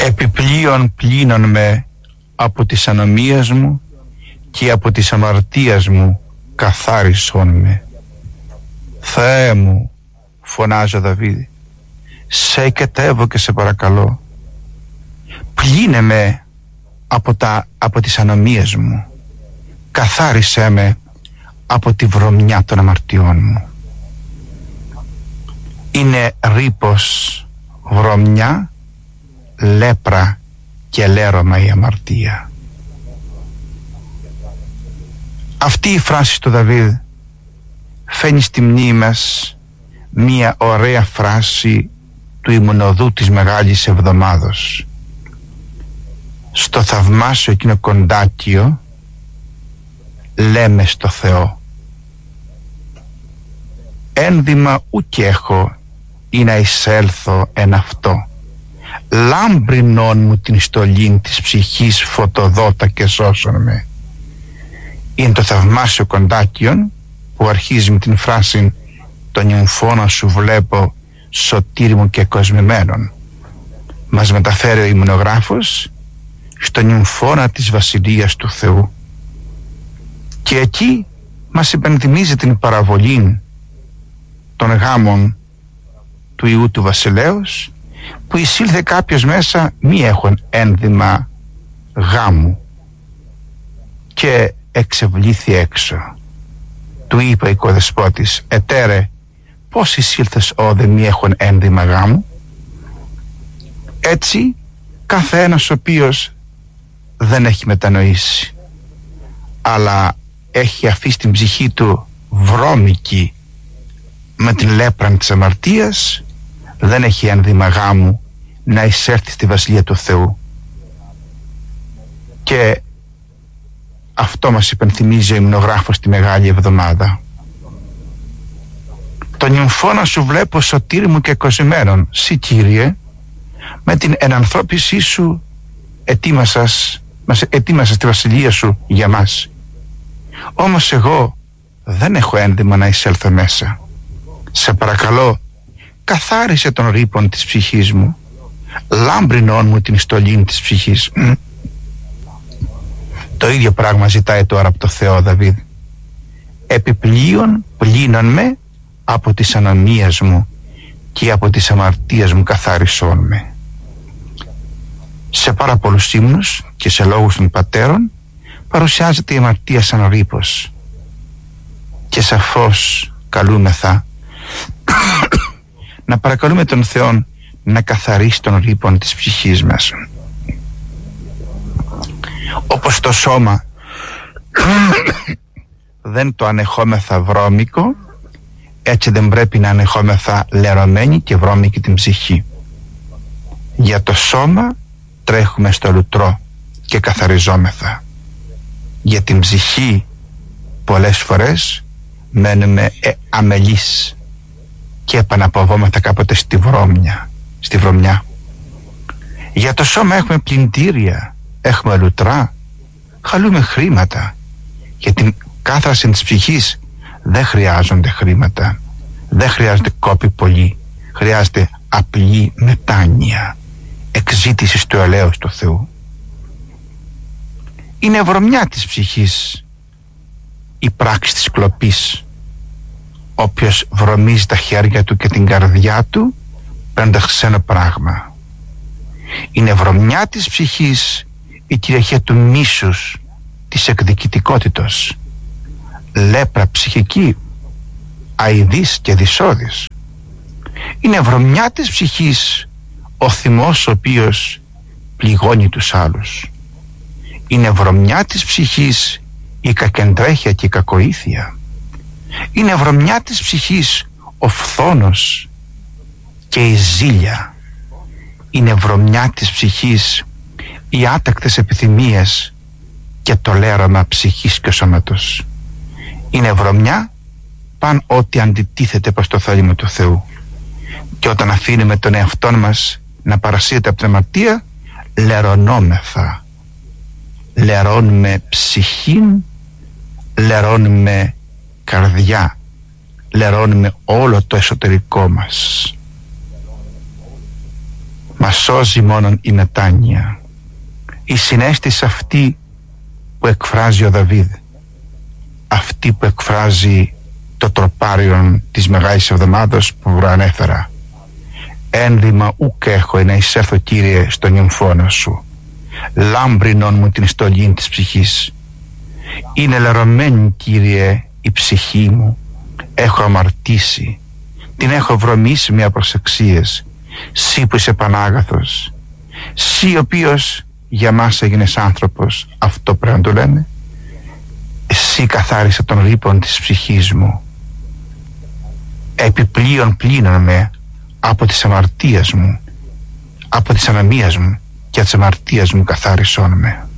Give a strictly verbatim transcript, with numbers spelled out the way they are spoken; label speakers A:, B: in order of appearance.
A: Επιπλέον πλύνον με από τις ανομίες μου και από τις αμαρτίας μου καθάρισον με. Θεέ μου, φωνάζει ο Δαβίδ, σε εκετεύω και σε παρακαλώ, πλύνε με από, τα, από τις ανομίες μου, καθάρισέ με από τη βρωμιά των αμαρτιών μου. Είναι ρήπος, βρωμιά, λέπρα και λέρωμα η αμαρτία. Αυτή η φράση του Δαβίδ φαίνει στη μνήμη μας μία ωραία φράση του ημνοδού της Μεγάλης Εβδομάδος. Στο θαυμάσιο εκείνο κοντάκιο λέμε στο Θεό, ένδυμα ουκ έχω ή να εισέλθω εν αυτό, λάμπρινον μου την στολήν της ψυχής φωτοδότα και σώσον με. Είναι το θαυμάσιο κοντάκιον που αρχίζει με την φράση «τον νυμφώνα σου βλέπω σωτήρι μου και κοσμημένον». Μας μεταφέρει ο υμνογράφος στον νυμφώνα της Βασιλείας του Θεού, και εκεί μας υπενθυμίζει την παραβολή των γάμων του Ιού του Βασιλέως, που εισήλθε κάποιος μέσα μη έχουν ένδυμα γάμου και εξευλήθη έξω. Του είπε ο οικοδεσπότης, ετέρε, πώς εισήλθες όδε μη έχουν ένδυμα γάμου? Έτσι κάθε ένας ο οποίος δεν έχει μετανοήσει, αλλά έχει αφήσει την ψυχή του βρώμικη με την λέπρα της αμαρτίας, δεν έχει ένδυμα γάμου να εισέλθει στη Βασιλεία του Θεού. Και αυτό μας υπενθυμίζει ο υμνογράφος τη Μεγάλη Εβδομάδα. «Τον νυμφώνα σου βλέπω σωτήρι μου και κοσμένον, σύ Κύριε, με την ενανθρώπισή σου ετοίμασας, μας ετοίμασας τη Βασιλεία σου για μας. Όμως εγώ δεν έχω ένδυμα να εισέλθω μέσα. Σε παρακαλώ, καθάρισε τον ρήπον της ψυχής μου, λάμπρινον μου την στολή της ψυχής». Το ίδιο πράγμα ζητάει τώρα από το Θεό Δαβίδ. «Επιπλέον πλύνον με από τις ανομίες μου και από τις αμαρτίες μου καθάρισόν με». Σε πάρα πολλούς ύμνους και σε λόγους των πατέρων παρουσιάζεται η αμαρτία σαν ρήπος, και σαφώς καλούμεθα να παρακαλούμε τον Θεό να καθαρίσει τον ρήπον της ψυχής μας. Όπως το σώμα δεν το ανεχόμεθα βρώμικο, έτσι δεν πρέπει να ανεχόμεθα λερωμένη και βρώμικη την ψυχή. Για το σώμα τρέχουμε στο λουτρό και καθαριζόμεθα. Για την ψυχή πολλές φορές μένουμε ε, αμελείς και επαναπαυόμεθα κάποτε στη βρώμια, στη βρωμιά. Για το σώμα έχουμε πλυντήρια, έχουμε λουτρά, χαλούμε χρήματα. Για την κάθαρση της ψυχής δεν χρειάζονται χρήματα, δεν χρειάζεται κόπη πολύ, χρειάζεται απλή μετάνοια, εξήτηση του ελέους του Θεού. Είναι βρωμιά της ψυχής η πράξη της κλοπής. Όποιος βρωμίζει τα χέρια του και την καρδιά του παίρνοντας ξένο πράγμα. Είναι βρωμιά της ψυχής η κυριαρχία του μίσους, της εκδικητικότητος, λέπρα ψυχική, αηδής και δυσόδης. Είναι βρωμιά της ψυχής ο θυμός ο οποίος πληγώνει τους άλλους. Είναι βρωμιά της ψυχής η κακεντρέχεια και η κακοήθεια. Είναι βρωμιά της ψυχής ο φθόνος και η ζήλια. Είναι βρωμιά της ψυχής οι άτακτες επιθυμίες και το λέρωμα ψυχής και σώματος. Είναι βρωμιά παν ό,τι αντιτίθεται προς το θέλημα του Θεού. Και όταν αφήνουμε τον εαυτό μας να παρασύρεται από την αμαρτία, λερωνόμεθα. Λερώνουμε ψυχήν, λερώνουμε καρδιά, λερώνουμε όλο το εσωτερικό μας. Μα σώζει μόνον η μετάνοια, η συναίσθηση αυτή που εκφράζει ο Δαβίδ, αυτή που εκφράζει το τροπάριον της Μεγάλης Εβδομάδος που προανέφερα. Ένδυμα ούκ έχω να εισέλθω, Κύριε, στον εμφώνα σου, λάμπρινον μου την στολή της ψυχής. Είναι λερωμένη, Κύριε, η ψυχή μου, έχω αμαρτήσει, την έχω βρωμίσει με απροσεξίες. Συ που είσαι Πανάγαθος, συ ο οποίος για μας έγινες άνθρωπος, αυτό πρέπει να το λέμε. Εσύ καθάρισε τον ρήπον της ψυχής μου, επιπλέον πλύνον με από τις αμαρτίες μου, από τις ανομίες μου και από τις αμαρτίες μου καθάρισόν με.